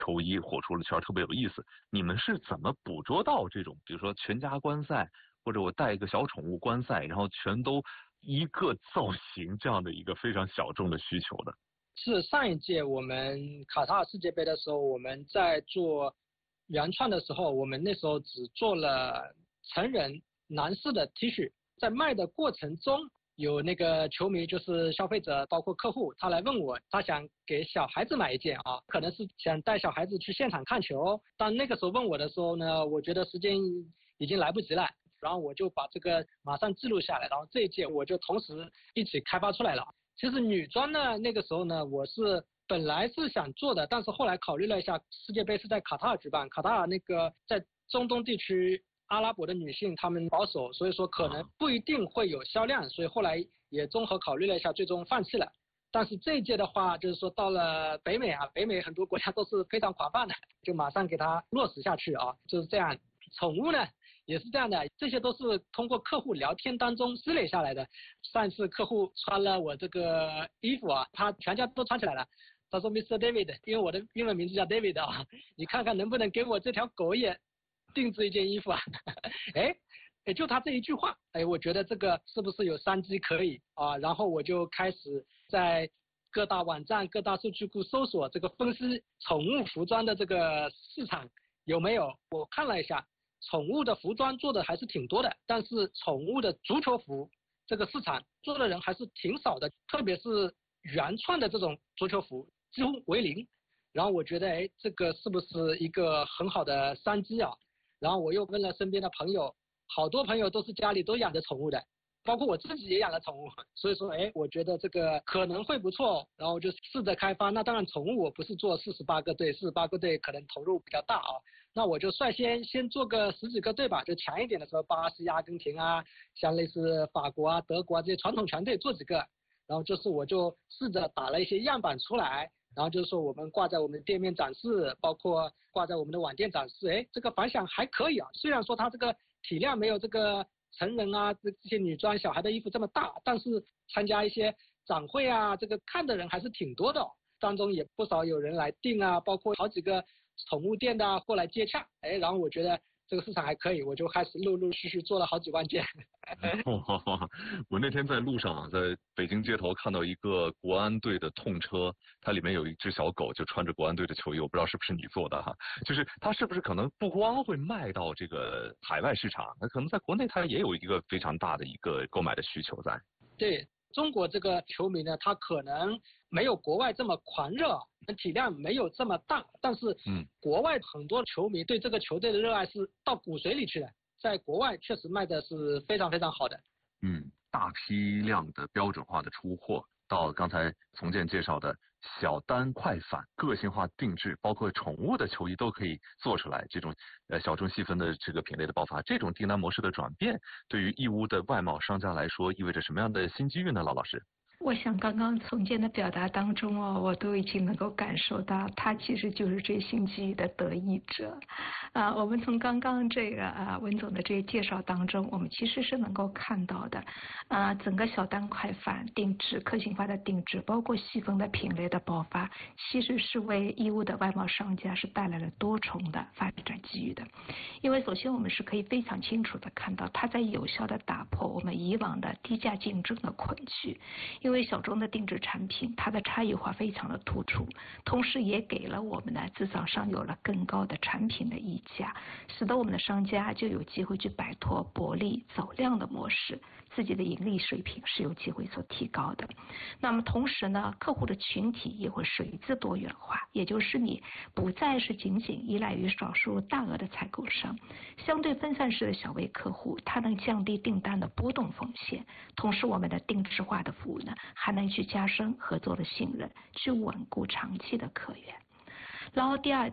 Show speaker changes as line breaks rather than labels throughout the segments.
球衣火出了圈，特别有意思。你们是怎么捕捉到这种，比如说全家观赛，或者我带一个小宠物观赛，然后全都一个造型这样的一个非常小众的需求的？
是上一届我们卡塔尔世界杯的时候，我们在做原创的时候，我们那时候只做了成人男士的 T 恤，在卖的过程中，有那个球迷就是消费者，包括客户，他来问我，他想给小孩子买一件啊，可能是想带小孩子去现场看球。当那个时候问我的时候呢，我觉得时间已经来不及了，然后我就把这个马上记录下来，然后这一届我就同时一起开发出来了。其实女装呢，那个时候呢，我是本来是想做的，但是后来考虑了一下，世界杯是在卡塔尔举办，卡塔尔那个在中东地区阿拉伯的女性她们保守，所以说可能不一定会有销量，所以后来也综合考虑了一下，最终放弃了。但是这一届的话，就是说到了北美啊，北美很多国家都是非常广泛的，就马上给它落实下去啊，就是这样。宠物呢也是这样的，这些都是通过客户聊天当中积累下来的。上次客户穿了我这个衣服啊，他全家都穿起来了。他说 Mr. David， 因为我的英文名字叫 David 啊，你看看能不能给我这条狗也定制一件衣服啊？哎，也就他这一句话，哎，我觉得这个是不是有商机可以啊？然后我就开始在各大网站、各大数据库搜索这个分析宠物服装的这个市场有没有。我看了一下，宠物的服装做的还是挺多的，但是宠物的足球服这个市场做的人还是挺少的，特别是原创的这种足球服几乎为零。然后我觉得，哎，这个是不是一个很好的商机啊？然后我又问了身边的朋友，好多朋友都是家里都养着宠物的，包括我自己也养了宠物，所以说，哎，我觉得这个可能会不错，然后我就试着开发。那当然，宠物我不是做48个队，48个队可能投入比较大啊，那我就率先做个10几个队吧，就强一点的时候，巴西、阿根廷啊，像类似法国啊、德国啊这些传统强队做几个，然后就是我就试着打了一些样板出来。然后就是说我们挂在我们的店面展示，包括挂在我们的网店展示，哎，这个反响还可以啊。虽然说它这个体量没有这个成人啊这些女装小孩的衣服这么大，但是参加一些展会啊，这个看的人还是挺多的哦，当中也不少有人来订啊，包括好几个宠物店的啊过来接洽，哎，然后我觉得这个市场还可以，我就开始陆陆续续做了好几万件。
我那天在路上，在北京街头看到一个国安队的痛车，它里面有一只小狗，就穿着国安队的球衣，我不知道是不是你做的哈，就是它是不是可能不光会卖到这个海外市场，那可能在国内它也有一个非常大的一个购买的需求在。
对。中国这个球迷呢，他可能没有国外这么狂热，体量没有这么大，但是国外很多球迷对这个球队的热爱是到骨髓里去的，在国外确实卖的是非常非常好的。
大批量的标准化的出货，到刚才从建介绍的小单快返、个性化定制，包括宠物的球衣都可以做出来。这种小众细分的这个品类的爆发，这种订单模式的转变，对于义乌的外贸商家来说，意味着什么样的新机遇呢？老老师。
我想刚刚从建的表达当中哦，我都已经能够感受到，他其实就是这新机遇的得益者。我们从刚刚这个温总的这些介绍当中，我们其实是能够看到的，整个小单快返、定制、个性化的定制，包括细分的品类的爆发，其实是为义乌的外贸商家是带来了多重的发展机遇的。因为首先我们是可以非常清楚的看到，它在有效的打破我们以往的低价竞争的捆局。因为小众的定制产品，它的差异化非常的突出，同时也给了我们的制造商有了更高的产品的溢价，使得我们的商家就有机会去摆脱薄利走量的模式，自己的盈利水平是有机会所提高的。那么同时呢，客户的群体也会随之多元化，也就是你不再是仅仅依赖于少数大额的采购商，相对分散式的小微客户，它能降低订单的波动风险，同时我们的定制化的服务呢，还能去加深合作的信任，去稳固长期的客源。然后第二点，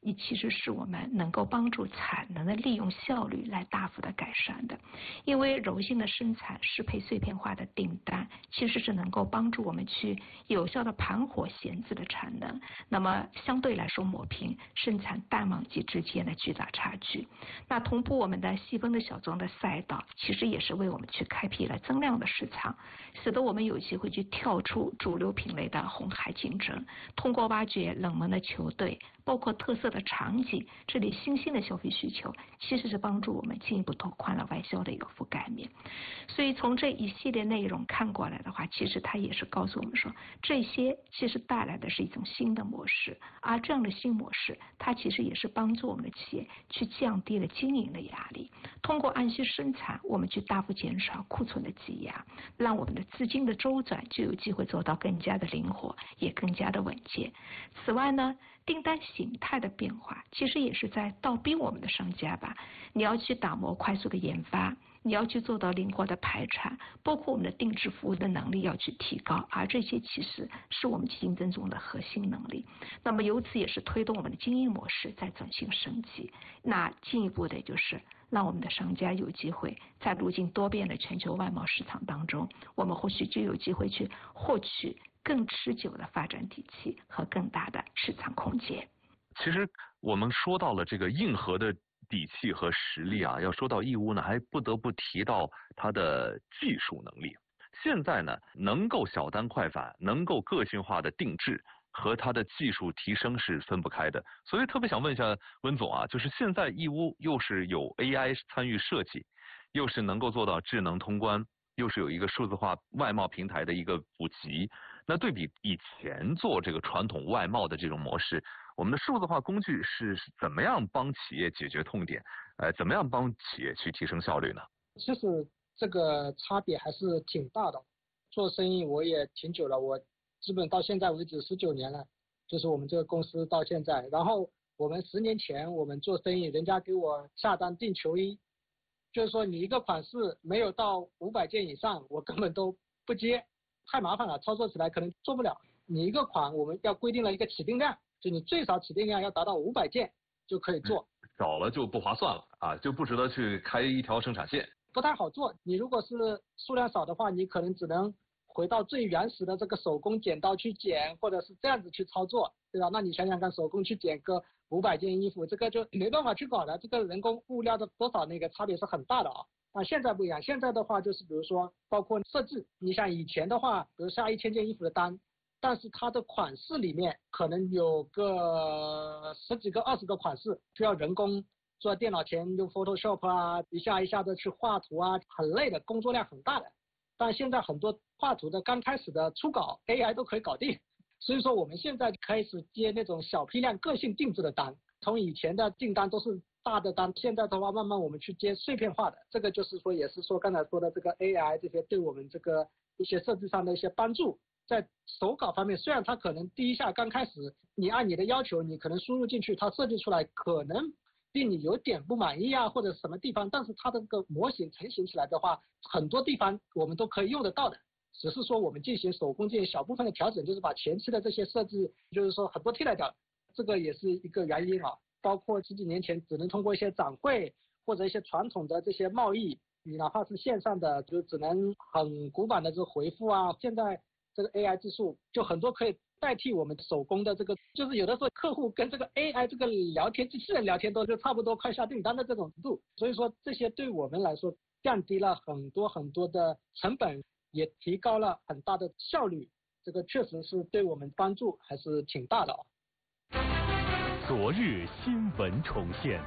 也其实是我们能够帮助产能的利用效率来大幅的改善的。因为柔性的生产适配碎片化的订单，其实是能够帮助我们去有效的盘活闲置的产能，那么相对来说抹平生产淡旺季之间的巨大差距。那同步我们的细分的小众的赛道，其实也是为我们去开辟了增量的市场，使得我们有机会去跳出主流品类的红海竞争，通过挖掘冷门的球队，包括特色的场景，这里新兴的消费需求，其实是帮助我们进一步拓宽了外销的一个覆盖面。所以从这一系列内容看过来的话，其实它也是告诉我们说，这些其实带来的是一种新的模式，而这样的新模式，它其实也是帮助我们的企业去降低了经营的压力，通过按需生产，我们去大幅减少库存的积压，让我们的资金的周转就有机会做到更加的灵活，也更加的稳健。此外呢，订单形态的变化，其实也是在倒逼我们的商家吧，你要去打磨快速的研发，你要去做到灵活的排产，包括我们的定制服务的能力要去提高，而这些其实是我们竞争中的核心能力。那么由此也是推动我们的经营模式在转型升级。那进一步的就是让我们的商家有机会在如今多变的全球外贸市场当中，我们或许就有机会去获取更持久的发展底气和更大的市场空间。
其实我们说到了这个硬核的底气和实力啊，要说到义乌呢，还不得不提到它的技术能力。现在呢，能够小单快返，能够个性化的定制，和它的技术提升是分不开的。所以特别想问一下温总啊，就是现在义乌又是有 AI 参与设计，又是能够做到智能通关，又是有一个数字化外贸平台的一个普及。那对比以前做这个传统外贸的这种模式，我们的数字化工具是怎么样帮企业解决痛点？怎么样帮企业去提升效率呢？
其实这个差别还是挺大的。做生意我也挺久了，我基本到现在为止19年了，就是我们这个公司到现在。然后我们10年前我们做生意，人家给我下单订球衣，就是说你一个款式没有到500件以上，我根本都不接，太麻烦了，操作起来可能做不了。你一个款我们要规定了一个起订量，就你最少起订量要达到500件就可以做，
少了就不划算了啊，就不值得去开一条生产线，
不太好做。你如果是数量少的话，你可能只能回到最原始的这个手工剪刀去剪，或者是这样子去操作，对吧？那你想想看，手工去剪个500件衣服，这个就没办法去搞的，这个人工物料的多少那个差别是很大的啊。那现在不一样，现在的话就是比如说包括设置，你像以前的话，比如下1000件衣服的单，但是它的款式里面可能有个10几个20个款式需要人工坐在电脑前用 Photoshop 啊，一下一下的去画图啊，很累的，工作量很大的。但现在很多画图的刚开始的初稿 AI 都可以搞定，所以说我们现在开始接那种小批量个性定制的单，从以前的订单都是大的单，现在的话慢慢我们去接碎片化的，这个就是说也是说刚才说的这个 AI 这些对我们这个一些设计上的一些帮助。在手稿方面，虽然它可能第一下刚开始你按你的要求你可能输入进去，它设计出来可能令你有点不满意啊，或者什么地方，但是它的这个模型成型起来的话，很多地方我们都可以用得到的，只是说我们进行手工进行小部分的调整，就是把前期的这些设计就是说很多替代掉，这个也是一个原因啊。包括10几年前只能通过一些展会或者一些传统的这些贸易，你哪怕是线上的就只能很古板的这个回复啊，现在这个 AI 技术就很多可以代替我们手工的这个，就是有的时候客户跟这个 AI 这个聊天机器人聊天都就差不多快下订单的这种程度，所以说这些对我们来说降低了很多很多的成本，也提高了很大的效率，这个确实是对我们帮助还是挺大的啊。
昨日新闻重现。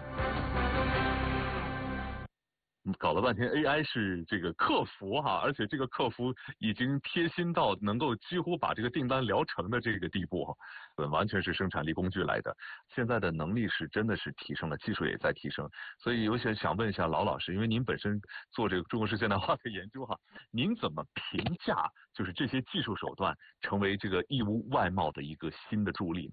搞了半天 AI 是这个客服哈，而且这个客服已经贴心到能够几乎把这个订单聊成的这个地步，完全是生产力工具来的。现在的能力是真的是提升了，技术也在提升，所以有些想问一下劳老师，因为您本身做这个中国式现代化的研究哈，您怎么评价就是这些技术手段成为这个义乌外贸的一个新的助力呢？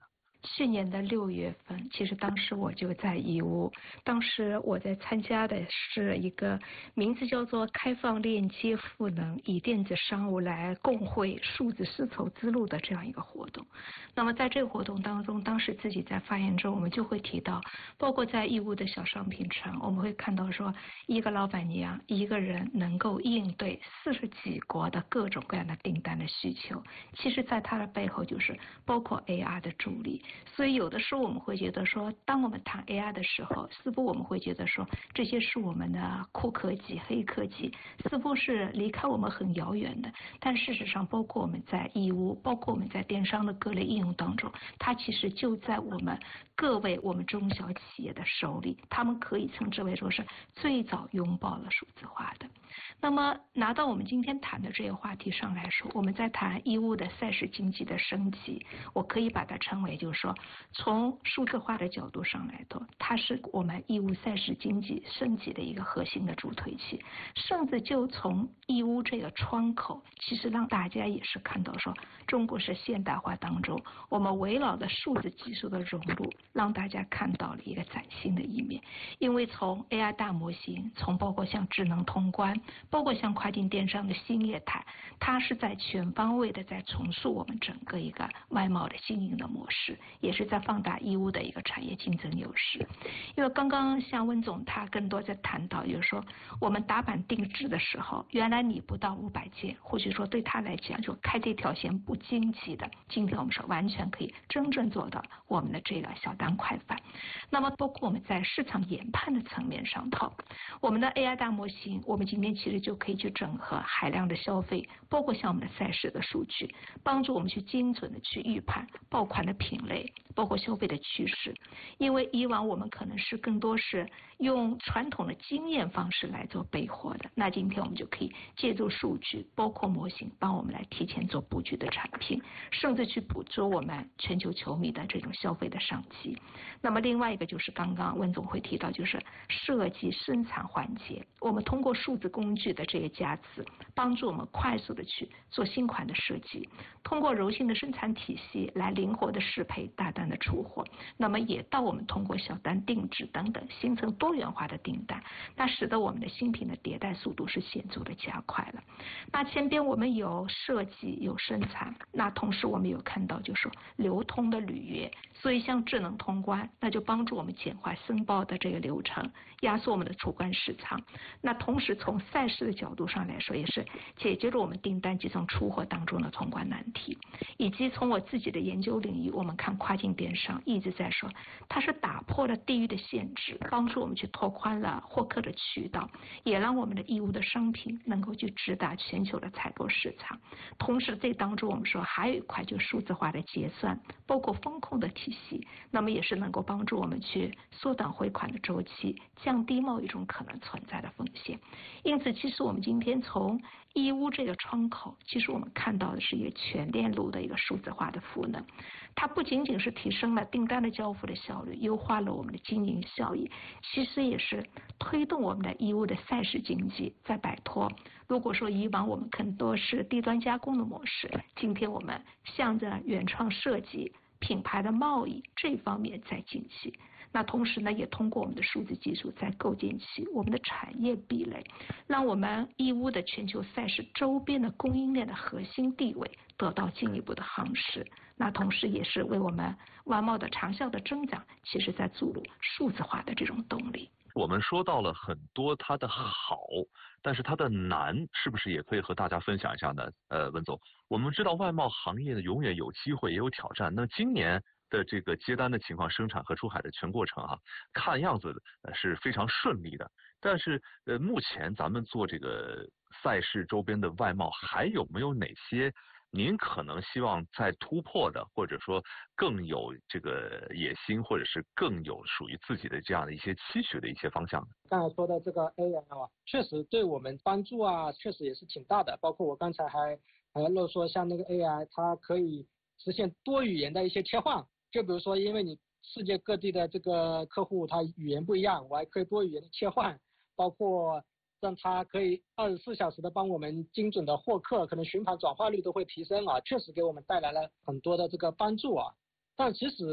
去年的6月份，其实当时我就在义乌，当时我在参加的是一个名字叫做开放链接赋能，以电子商务来共绘数字丝绸之路的这样一个活动。那么在这个活动当中，当时自己在发言中，我们就会提到，包括在义乌的小商品城，我们会看到说，一个老板娘一个人能够应对40几国的各种各样的订单的需求，其实在它的背后就是包括 AR 的助力。所以有的时候我们会觉得说，当我们谈 AI 的时候，似乎我们会觉得说，这些是我们的酷科技、黑科技，似乎是离开我们很遥远的。但事实上，包括我们在义乌，包括我们在电商的各类应用当中，它其实就在我们各位我们中小企业的手里，他们可以称之为说是最早拥抱了数字化的。那么拿到我们今天谈的这个话题上来说，我们在谈义乌的赛事经济的升级，我可以把它称为就是说，从数字化的角度上来说，它是我们义乌赛事经济升级的一个核心的助推器，甚至就从义乌这个窗口，其实让大家也是看到说，中国式现代化当中，我们围绕着数字技术的融入，让大家看到了一个崭新的一面。因为从 AI 大模型，从包括像智能通关，包括像跨境电商的新业态，它是在全方位的在重塑我们整个一个外贸的经营的模式，也是在放大义乌的一个产业竞争优势。因为刚刚像温总他更多在谈到，就是说我们打板定制的时候，原来你不到500件，或许说对他来讲就开这条线不经济的，今天我们说完全可以真正做到我们的这个小单快返。那么包括我们在市场研判的层面上头，我们的 AI 大模型，我们今天其实就可以去整合海量的消费，包括像我们的赛事的数据，帮助我们去精准的去预判爆款的品类，包括消费的趋势。因为以往我们可能是更多是用传统的经验方式来做备货的，那今天我们就可以借助数据，包括模型，帮我们来提前做布局的产品，甚至去捕捉我们全球球迷的这种消费的商机。那么另外一个就是刚刚温总会提到，就是设计生产环节，我们通过数字工具的这个加持，帮助我们快速的去做新款的设计，通过柔性的生产体系来灵活的适配大单的出货，那么也到我们通过小单定制等等形成多元化的订单，那使得我们的新品的迭代速度是显著的加快了。那前边我们有设计有生产，那同时我们有看到就是说流通的履约，所以像智能通关，那就帮助我们简化申报的这个流程，压缩我们的出关时长。那同时从赛事的角度上来说，也是解决了我们订单集成出货当中的通关难题。以及从我自己的研究领域，我们看跨境电商一直在说，它是打破了地域的限制，帮助我们去拓宽了获客的渠道，也让我们的义乌的商品能够去直达全球的采购市场。同时这当中我们说还有一块就是数字化的结算，包括风控的体系，那么也是能够帮助我们去缩短回款的周期，降低贸易中可能存在的风险。因此其实我们今天从义乌这个窗口，其实我们看到的是一个全链路的一个数字化的赋能，它不仅仅是提升了订单的交付的效率，优化了我们的经营效益，其实也是推动我们的义乌的赛事经济在摆脱，如果说以往我们更多是低端加工的模式，今天我们向着原创设计、品牌的贸易这一方面在进行。那同时呢，也通过我们的数字技术在构建起我们的产业壁垒，让我们义乌的全球赛事周边的供应链的核心地位得到进一步的夯实。那同时也是为我们外贸的长效的增长，其实在注入数字化的这种动力。
我们说到了很多它的好，但是它的难是不是也可以和大家分享一下呢？温总，我们知道外贸行业呢永远有机会也有挑战，那今年的这个接单的情况，生产和出海的全过程看样子是非常顺利的。但是目前咱们做这个赛事周边的外贸，还有没有哪些您可能希望再突破的，或者说更有这个野心，或者是更有属于自己的这样的一些期许的一些方向呢？
刚才说的这个 AI 确实对我们帮助确实也是挺大的。包括我刚才还漏说，像那个 AI， 它可以实现多语言的一些切换。就比如说，因为你世界各地的这个客户他语言不一样，我还可以多语言的切换，包括让他可以24小时的帮我们精准的获客，可能循环转化率都会提升确实给我们带来了很多的这个帮助但其实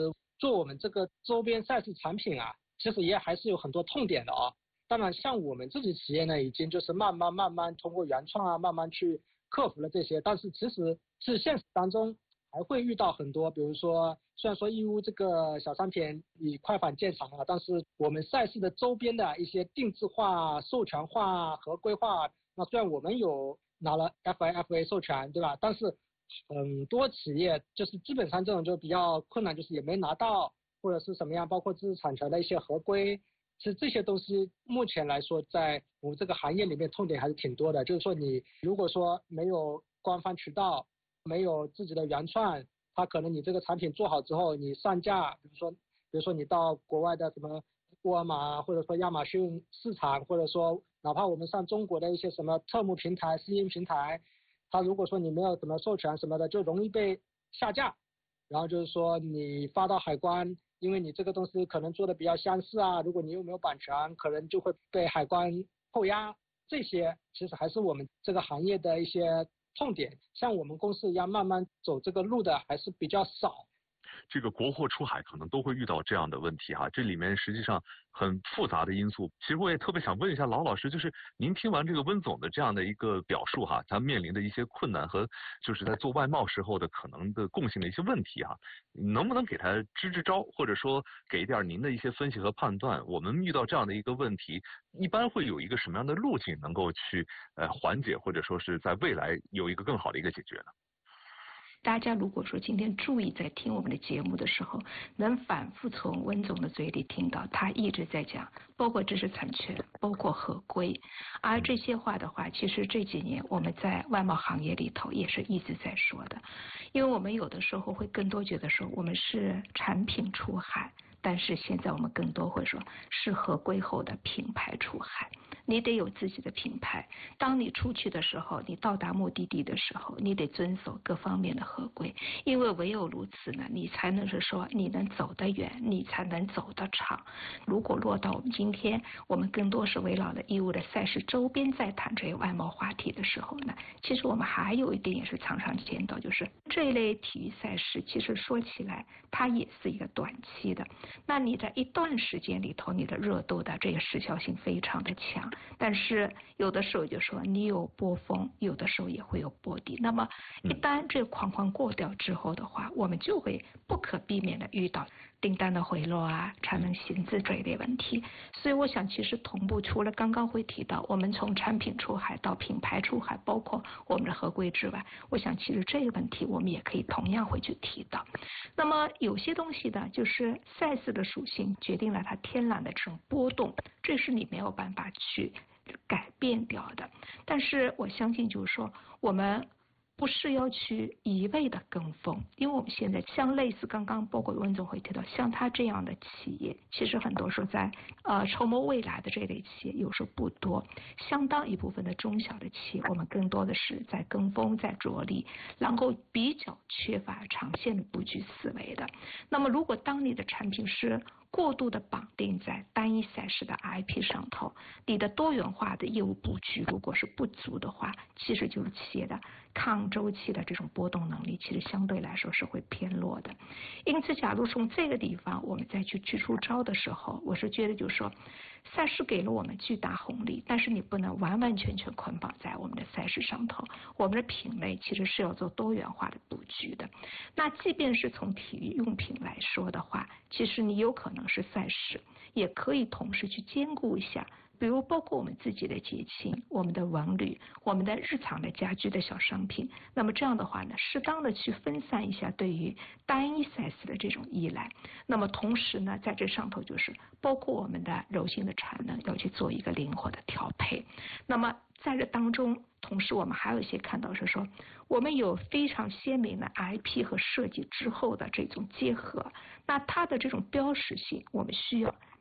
做我们这个周边赛事产品啊，其实也还是有很多痛点的啊。当然，像我们自己企业呢，已经就是慢慢通过原创啊，慢慢去克服了这些。但是其实是现实当中还会遇到很多，比如说，虽然说义乌这个小商品以快反见长了，但是我们赛事的周边的一些定制化、授权化、合规化，那虽然我们有拿了 FIFA 授权，对吧？但是很多企业就是基本上这种就比较困难，就是也没拿到，或者是什么样，包括知识产权的一些合规。其实这些东西目前来说，在我们这个行业里面痛点还是挺多的。就是说，你如果说没有官方渠道，没有自己的原创，它可能你这个产品做好之后，你上架，比如说你到国外的什么沃尔玛或者说亚马逊市场，或者说哪怕我们上中国的一些什么特目平台、私营平台，它如果说你没有什么授权什么的，就容易被下架。然后就是说你发到海关，因为你这个东西可能做的比较相似啊，如果你又没有版权，可能就会被海关扣押。这些其实还是我们这个行业的一些痛点，像我们公司一样慢慢走这个路的还是比较少。
这个国货出海可能都会遇到这样的问题哈，这里面实际上很复杂的因素。其实我也特别想问一下劳老师，就是您听完这个温总的这样的一个表述哈，他面临的一些困难和就是在做外贸时候的可能的共性的一些问题哈，能不能给他支招，或者说给一点您的一些分析和判断？我们遇到这样的一个问题，一般会有一个什么样的路径能够去缓解，或者说是在未来有一个更好的一个解决呢？
大家如果说今天注意在听我们的节目的时候，能反复从温总的嘴里听到他一直在讲，包括知识产权，包括合规，而这些话的话，其实这几年我们在外贸行业里头也是一直在说的，因为我们有的时候会更多觉得说我们是产品出海，但是现在我们更多会说是合规后的品牌出海。你得有自己的品牌，当你出去的时候，你到达目的地的时候，你得遵守各方面的合规，因为唯有如此呢，你才能是说你能走得远，你才能走得长。如果落到我们今天，我们更多是围绕着义乌的赛事周边在谈这些外贸话题的时候呢，其实我们还有一点也是常常见到，就是这一类体育赛事，其实说起来它也是一个短期的，那你在一段时间里头，你的热度的这个时效性非常的强。但是有的时候就说你有波峰，有的时候也会有波底。那么一旦这个框框过掉之后的话，我们就会不可避免的遇到订单的回落啊、产能限制这一类问题。所以我想，其实同步除了刚刚会提到我们从产品出海到品牌出海，包括我们的合规之外，我想其实这个问题我们也可以同样会去提到。那么有些东西呢，就是赛事的属性决定了它天然的这种波动，这是你没有办法去改变掉的。但是我相信就是说我们不是要去一味的跟风，因为我们现在像类似刚刚包括温总会提到，像他这样的企业，其实很多时候在筹谋未来的这类企业有时候不多，相当一部分的中小的企业，我们更多的是在跟风，在着力，然后比较缺乏长线的布局思维的。那么如果当你的产品是过度的绑定在单一赛事的 IP 上头，你的多元化的业务布局如果是不足的话，其实就是企业的抗周期的这种波动能力，其实相对来说是会偏弱的。因此，假如从这个地方我们再去出招的时候，我是觉得就是说，赛事给了我们巨大红利，但是你不能完完全全捆绑在我们的赛事上头。我们的品类其实是要做多元化的布局的。那即便是从体育用品来说的话，其实你有可能是赛事，也可以同时去兼顾一下，比如包括我们自己的节庆、我们的文旅、我们的日常的家居的小商品。那么这样的话呢，适当的去分散一下对于单一赛事的这种依赖。那么同时呢，在这上头就是包括我们的柔性的产能要去做一个灵活的调配。那么在这当中，同时我们还有一些看到是说，我们有非常鲜明的 IP 和设计之后的这种结合，那它的这种标识性，我们需要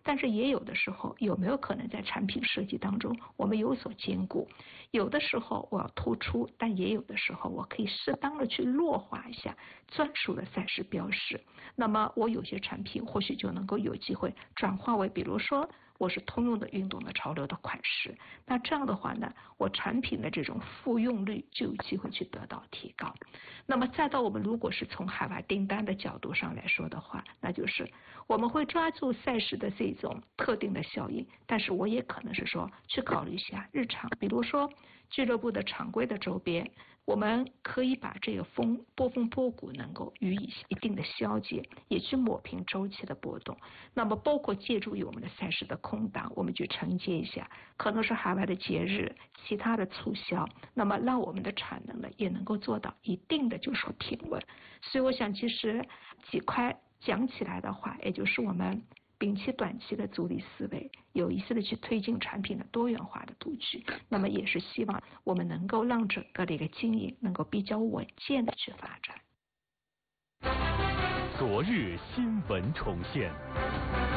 但是也有的时候有没有可能在产品设计当中我们有所兼顾？有的时候我要突出，但也有的时候我可以适当的去弱化一下专属的赛事标识。那么我有些产品或许就能够有机会转化为，比如说我是通用的运动的潮流的款式，那这样的话呢，我产品的这种复用率就有机会去得到提高。那么再到我们如果是从海外订单的角度上来说的话，那就是我们会抓住赛事的这种特定的效应，但是我也可能是说去考虑一下日常，比如说俱乐部的常规的周边，我们可以把这个波峰波谷能够予以一定的消解，也去抹平周期的波动。那么包括借助于我们的赛事的空档，我们去承接一下，可能是海外的节日、其他的促销，那么让我们的产能呢也能够做到一定的就是说平稳。所以我想，其实几块讲起来的话，也就是我们摒弃短期的逐利思维，有意识的去推进产品的多元化的布局，那么也是希望我们能够让整个的一个经营能够比较稳健的去发展。
昨日新闻重现。